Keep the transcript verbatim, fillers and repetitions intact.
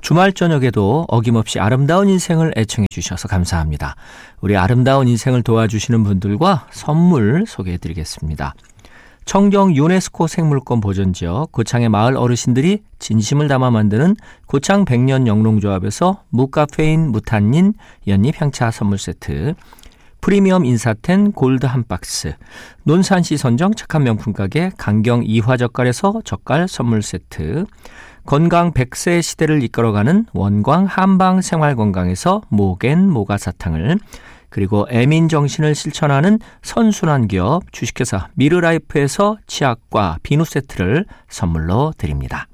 주말 저녁에도 어김없이 아름다운 인생을 애청해 주셔서 감사합니다. 우리 아름다운 인생을 도와주시는 분들과 선물 소개해 드리겠습니다. 청정 유네스코 생물권 보존지역 고창의 마을 어르신들이 진심을 담아 만드는 고창 백년 영농조합에서 무카페인 무탄닌 연잎 향차 선물 세트, 프리미엄 인사텐 골드 한 박스, 논산시 선정 착한 명품 가게 강경 이화젓갈에서 젓갈 선물 세트, 건강 백 세 시대를 이끌어가는 원광 한방 생활건강에서 모겐 모가사탕을, 그리고 애민 정신을 실천하는 선순환 기업 주식회사 미르라이프에서 치약과 비누 세트를 선물로 드립니다.